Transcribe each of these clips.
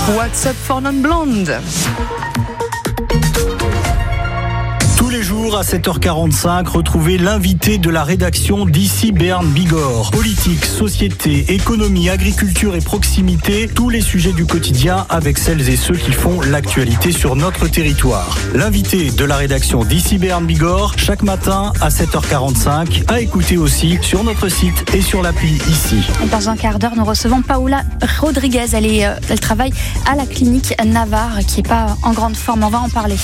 What's up for non-blonde? Tous les jours à 7h45, retrouvez l'invité de la rédaction d'ici Béarn Bigorre. Politique, société, économie, agriculture et proximité, tous les sujets du quotidien avec celles et ceux qui font l'actualité sur notre territoire. L'invité de la rédaction d'ici Béarn Bigorre, chaque matin à 7h45, à écouter aussi sur notre site et sur l'appli ici. Dans un quart d'heure, nous recevons Paola Rodriguez. Elle travaille à la clinique Navarre, qui n'est pas en grande forme. On va en parler.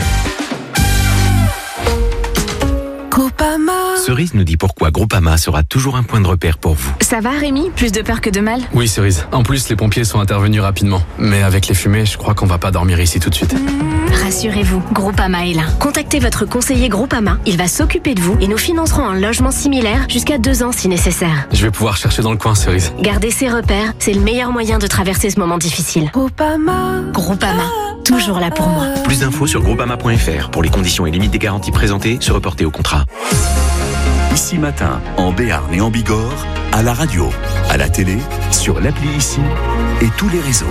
Groupama. Cerise nous dit pourquoi Groupama sera toujours un point de repère pour vous. Ça va Rémi? Plus de peur que de mal? Oui Cerise, en plus les pompiers sont intervenus rapidement. Mais avec les fumées, je crois qu'on va pas dormir ici tout de suite. Rassurez-vous, Groupama est là. Contactez votre conseiller Groupama, il va s'occuper de vous et nous financerons un logement similaire jusqu'à 2 ans si nécessaire. Je vais pouvoir chercher dans le coin Cerise. Garder ses repères, c'est le meilleur moyen de traverser ce moment difficile. Groupama, toujours là pour moi. Plus d'infos sur groupama.fr. Pour les conditions et limites des garanties présentées, se reporter au contrat. Ici Matin, en Béarn et en Bigorre, à la radio, à la télé, sur l'appli Ici et tous les réseaux.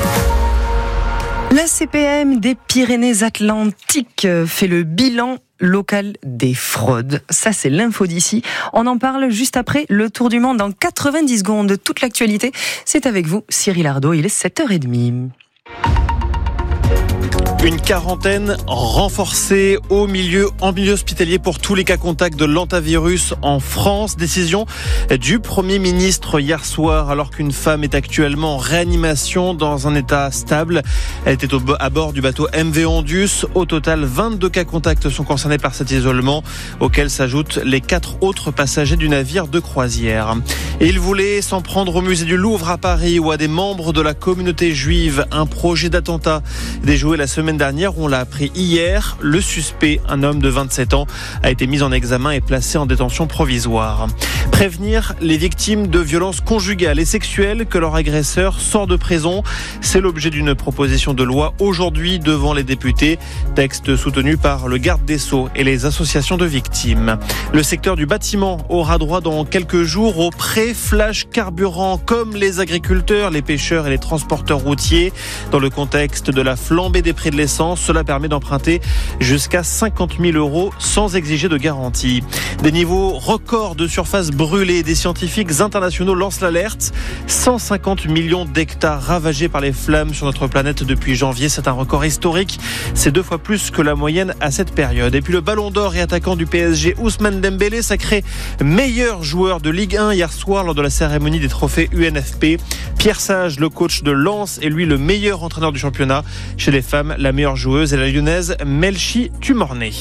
La CPAM des Pyrénées-Atlantiques fait le bilan local des fraudes. Ça, c'est l'info d'ici. On en parle juste après le tour du monde en 90 secondes. Toute l'actualité, c'est avec vous, Cyril Ardo. Il est 7h30. Une quarantaine renforcée en milieu hospitalier pour tous les cas contacts de l'hantavirus en France. Décision du Premier ministre hier soir, alors qu'une femme est actuellement en réanimation dans un état stable. Elle était à bord du bateau MV Ondus. Au total, 22 cas contacts sont concernés par cet isolement, auxquels s'ajoutent les 4 autres passagers du navire de croisière. Et il voulait s'en prendre au musée du Louvre à Paris ou à des membres de la communauté juive. Un projet d'attentat déjoué la semaine dernière, on l'a appris hier. Le suspect, un homme de 27 ans, a été mis en examen et placé en détention provisoire. Prévenir les victimes de violences conjugales et sexuelles que leur agresseur sort de prison. C'est l'objet d'une proposition de loi aujourd'hui devant les députés. Texte soutenu par le garde des Sceaux et les associations de victimes. Le secteur du bâtiment aura droit dans quelques jours au prêt flash carburant, comme les agriculteurs, les pêcheurs et les transporteurs routiers. Dans le contexte de la flambée des prix de l'essence, cela permet d'emprunter jusqu'à 50 000 € sans exiger de garantie. Des niveaux records de surface brûlée. Des scientifiques internationaux lancent l'alerte. 150 millions d'hectares ravagés par les flammes sur notre planète depuis janvier. C'est un record historique. C'est 2 fois plus que la moyenne à cette période. Et puis le ballon d'or et attaquant du PSG, Ousmane Dembélé, sacré meilleur joueur de Ligue 1 hier soir lors de la cérémonie des trophées UNFP. Pierre Sage, le coach de Lens, est lui le meilleur entraîneur du championnat. Chez les femmes, la meilleure joueuse est la lyonnaise Melchi Tumorné.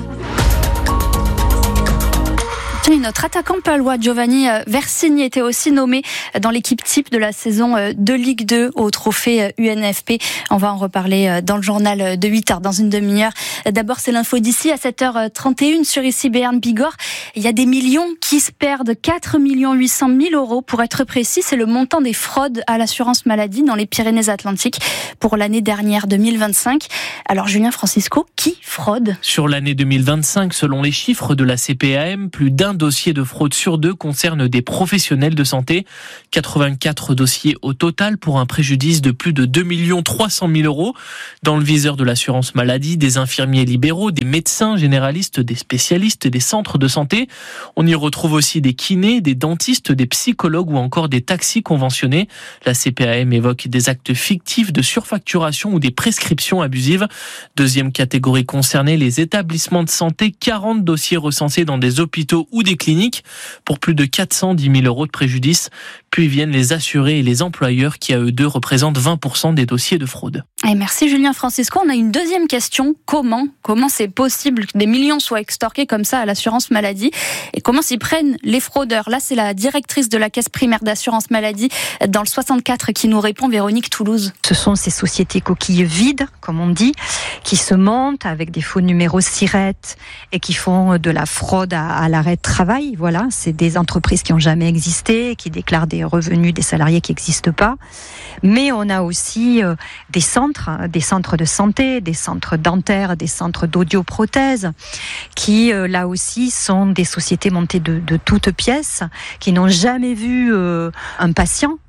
Notre attaquant palois Giovanni Versini était aussi nommé dans l'équipe type de la saison de Ligue 2 au trophée UNFP. On va en reparler dans le journal de 8h, dans une demi-heure. D'abord, c'est l'info d'ici à 7h31 sur ici Béarn Bigorre. Il y a des millions qui se perdent, 4 800 000 € pour être précis. C'est le montant des fraudes à l'assurance maladie dans les Pyrénées-Atlantiques pour l'année dernière 2025. Alors Julien Francisco, qui fraude? Sur l'année 2025, selon les chiffres de la CPAM, plus d'un dossier de fraude sur 2 concerne des professionnels de santé. 84 dossiers au total pour un préjudice de plus de 2 300 000 €. Dans le viseur de l'assurance maladie, des infirmiers libéraux, des médecins généralistes, des spécialistes, des centres de santé. On y retrouve aussi des kinés, des dentistes, des psychologues ou encore des taxis conventionnés. La CPAM évoque des actes fictifs de surfacturation ou des prescriptions abusives. Deuxième catégorie concernée, les établissements de santé. 40 dossiers recensés dans des hôpitaux ou des cliniques pour plus de 410 000 € de préjudice. Puis viennent les assurés et les employeurs qui, à eux deux, représentent 20% des dossiers de fraude. Et merci Julien Francisco. On a une deuxième question. Comment c'est possible que des millions soient extorqués comme ça à l'assurance maladie? Et comment s'y prennent les fraudeurs? Là, c'est la directrice de la caisse primaire d'assurance maladie dans le 64 qui nous répond, Véronique Toulouse. Ce sont ces sociétés coquilles vides, comme on dit, qui se montent avec des faux numéros SIRET et qui font de la fraude à l'arrêt de travail. Voilà, c'est des entreprises qui n'ont jamais existé, qui déclarent des revenus des salariés qui n'existent pas. Mais on a aussi des centres de santé, des centres dentaires, des centres d'audioprothèses, qui là aussi sont des sociétés montées de toutes pièces, qui n'ont jamais vu un patient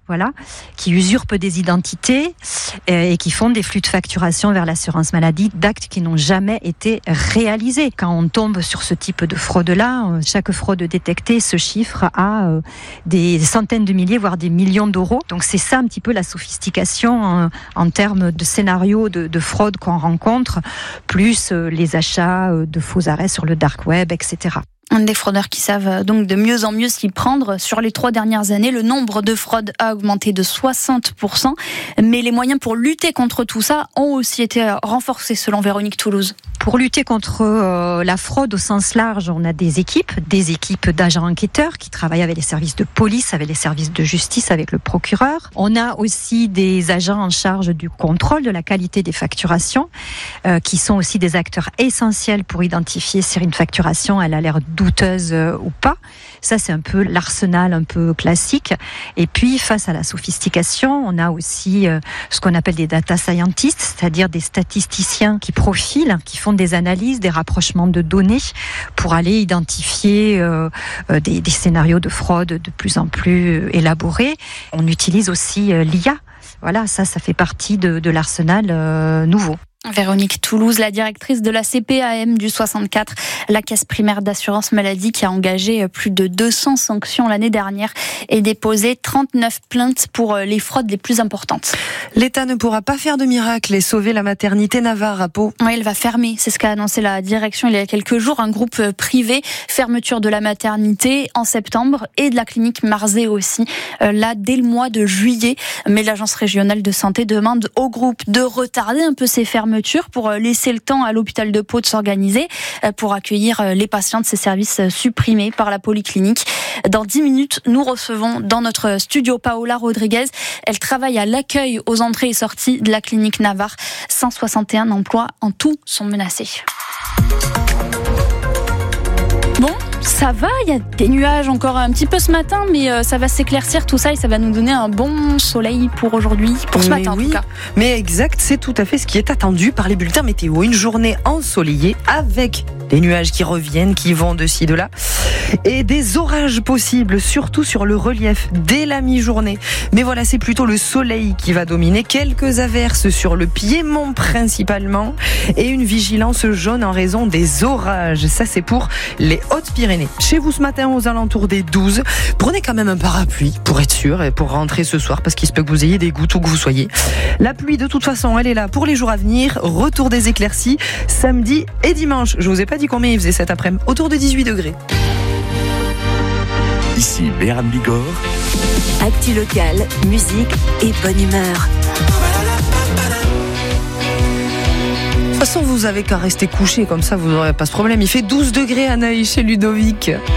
voilà, qui usurpent des identités et qui font des flux de facturation vers l'assurance maladie d'actes qui n'ont jamais été réalisés. Quand on tombe sur ce type de fraude-là, chaque fraude détectée se chiffre à des centaines de milliers, voire des millions d'euros. Donc c'est ça un petit peu la sophistication en termes de scénarios de fraude qu'on rencontre, plus les achats de faux arrêts sur le dark web, etc. Des fraudeurs qui savent donc de mieux en mieux s'y prendre. Sur les 3 dernières années, le nombre de fraudes a augmenté de 60%. Mais les moyens pour lutter contre tout ça ont aussi été renforcés, selon Véronique Toulouse. Pour lutter contre la fraude au sens large, on a des équipes d'agents enquêteurs qui travaillent avec les services de police, avec les services de justice, avec le procureur. On a aussi des agents en charge du contrôle de la qualité des facturations, qui sont aussi des acteurs essentiels pour identifier si une facturation elle a l'air douteuse ou pas. Ça, c'est un peu l'arsenal un peu classique. Et puis, face à la sophistication, on a aussi ce qu'on appelle des data scientists, c'est-à-dire des statisticiens qui profilent, qui font des analyses, des rapprochements de données pour aller identifier des scénarios de fraude de plus en plus élaborés. On utilise aussi l'IA. Voilà, ça fait partie de l'arsenal nouveau. Véronique Toulouse, la directrice de la CPAM du 64, la caisse primaire d'assurance maladie qui a engagé plus de 200 sanctions l'année dernière et déposé 39 plaintes pour les fraudes les plus importantes. L'État ne pourra pas faire de miracle et sauver la maternité Navarre à Pau. Oui, elle va fermer, c'est ce qu'a annoncé la direction il y a quelques jours, un groupe privé, fermeture de la maternité en septembre et de la clinique Marzé aussi, là dès le mois de juillet. Mais l'agence régionale de santé demande au groupe de retarder un peu ces fermetures pour laisser le temps à l'hôpital de Pau de s'organiser pour accueillir les patients de ces services supprimés par la polyclinique. Dans 10 minutes, nous recevons dans notre studio Paola Rodriguez. Elle travaille à l'accueil aux entrées et sorties de la clinique Navarre. 161 emplois en tout sont menacés. Bon, ça va, il y a des nuages encore un petit peu ce matin, mais ça va s'éclaircir tout ça et ça va nous donner un bon soleil pour aujourd'hui, pour ce matin en tout cas. Mais exact, c'est tout à fait ce qui est attendu par les bulletins météo. Une journée ensoleillée avec des nuages qui reviennent, qui vont de ci, de là. Et des orages possibles, surtout sur le relief, dès la mi-journée. Mais voilà, c'est plutôt le soleil qui va dominer. Quelques averses sur le Piémont principalement. Et une vigilance jaune en raison des orages. Ça, c'est pour les Hautes-Pyrénées. Chez vous ce matin, aux alentours des 12, prenez quand même un parapluie pour être sûr et pour rentrer ce soir, parce qu'il se peut que vous ayez des gouttes où que vous soyez. La pluie, de toute façon, elle est là pour les jours à venir. Retour des éclaircies, samedi et dimanche. Je vous ai pas dit combien il faisait cet après-midi. Autour de 18 degrés. Ici Béarn Bigorre. Actu locale, musique et bonne humeur. De toute façon, vous avez qu'à rester couché, comme ça vous n'aurez pas ce problème. Il fait 12 degrés à Neuilly chez Ludovic.